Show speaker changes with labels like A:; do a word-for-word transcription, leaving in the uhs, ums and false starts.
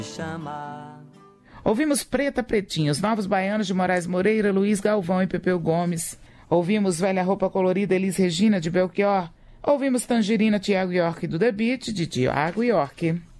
A: Ouvimos Preta Pretinha, os Novos Baianos de Moraes Moreira, Luiz Galvão e Pepeu Gomes. Ouvimos Velha Roupa Colorida, Elis Regina de Belchior. Ouvimos Tangerina, Tiago York do The Beat, de Tiago York.